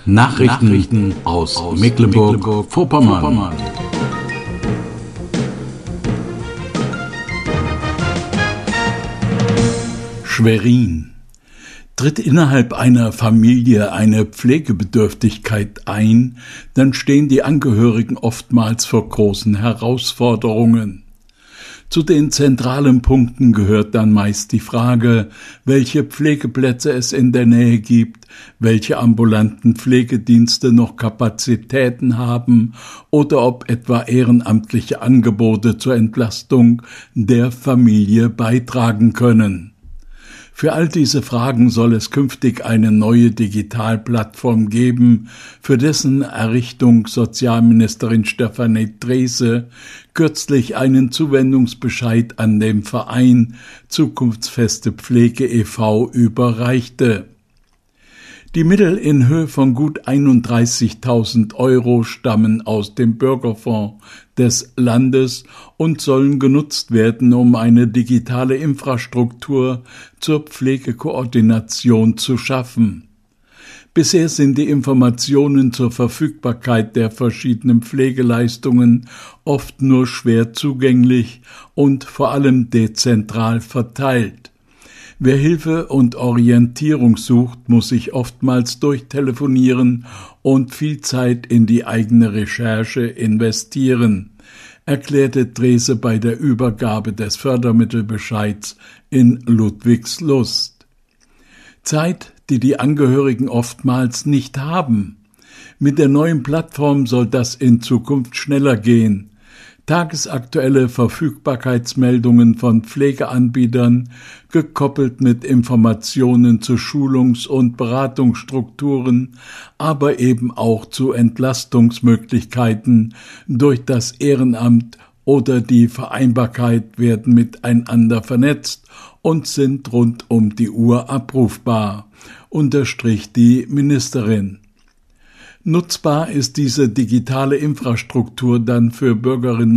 Nachrichten aus Mecklenburg-Vorpommern. Schwerin. Tritt innerhalb einer Familie eine Pflegebedürftigkeit ein, dann stehen die Angehörigen oftmals vor großen Herausforderungen. Zu den zentralen Punkten gehört dann meist die Frage, welche Pflegeplätze es in der Nähe gibt, welche ambulanten Pflegedienste noch Kapazitäten haben oder ob etwa ehrenamtliche Angebote zur Entlastung der Familie beitragen können. Für all diese Fragen soll es künftig eine neue Digitalplattform geben, für dessen Errichtung Sozialministerin Stefanie Drese kürzlich einen Zuwendungsbescheid an den Verein Zukunftsfeste Pflege e.V. überreichte. Die Mittel in Höhe von gut 31.000 Euro stammen aus dem Bürgerfonds des Landes und sollen genutzt werden, um eine digitale Infrastruktur zur Pflegekoordination zu schaffen. Bisher sind die Informationen zur Verfügbarkeit der verschiedenen Pflegeleistungen oft nur schwer zugänglich und vor allem dezentral verteilt. Wer Hilfe und Orientierung sucht, muss sich oftmals durchtelefonieren und viel Zeit in die eigene Recherche investieren, erklärte Drese bei der Übergabe des Fördermittelbescheids in Ludwigslust. Zeit, die die Angehörigen oftmals nicht haben. Mit der neuen Plattform soll das in Zukunft schneller gehen. Tagesaktuelle Verfügbarkeitsmeldungen von Pflegeanbietern, gekoppelt mit Informationen zu Schulungs- und Beratungsstrukturen, aber eben auch zu Entlastungsmöglichkeiten durch das Ehrenamt oder die Vereinbarkeit werden miteinander vernetzt und sind rund um die Uhr abrufbar, unterstrich die Ministerin. Nutzbar ist diese digitale Infrastruktur dann für Bürgerinnen